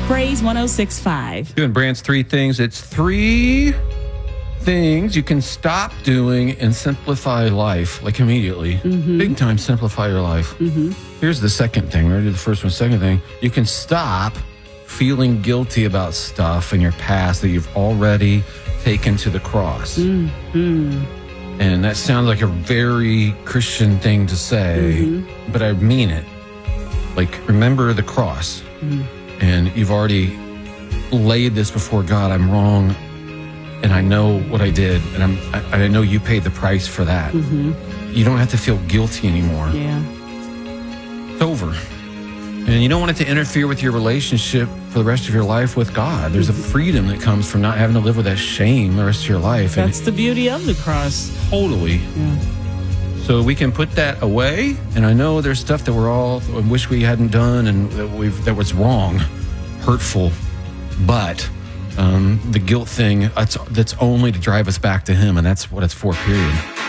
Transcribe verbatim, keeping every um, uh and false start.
Praise one oh six point five. Doing Brand's three things. It's three things you can stop doing and simplify life, like immediately. Mm-hmm. Big time simplify your life. Mm-hmm. Here's the second thing. We already did the first one. Second thing, you can stop feeling guilty about stuff in your past that you've already taken to the cross. Mm-hmm. And that sounds like a very Christian thing to say, mm-hmm. but I mean it. Like, remember the cross. Mm-hmm. And you've already laid this before God. I'm wrong. And I know what I did, and I'm, I, I know you paid the price for that. Mm-hmm. You don't have to feel guilty anymore. Yeah. It's over. And you don't want it to interfere with your relationship for the rest of your life with God. There's a freedom that comes from not having to live with that shame the rest of your life. That's and the beauty of the cross. Totally. Yeah. So we can put that away. And I know there's stuff that we're all wish we hadn't done and that we've that was wrong, hurtful, but um, the guilt thing, that's, that's only to drive us back to Him, and that's what it's for, period.